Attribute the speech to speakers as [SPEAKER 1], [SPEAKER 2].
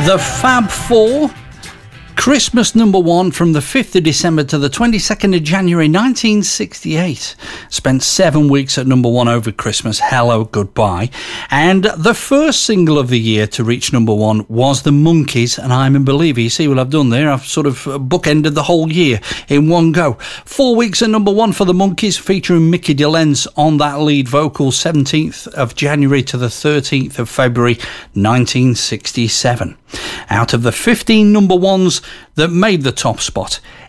[SPEAKER 1] The Fab Four, Christmas number one from the 5th of December to the 22nd of January 1968. Spent 7 weeks at number one over Christmas, Hello Goodbye. And the first single of the year to reach number one was The Monkees and I'm a Believer. You see what I've done there? I've sort of bookended the whole year in one go. 4 weeks at number one for The Monkees, featuring Mickey Dolenz on that lead vocal, 17th of January to the 13th of February 1967. Out of the 15 number ones that made the top spot,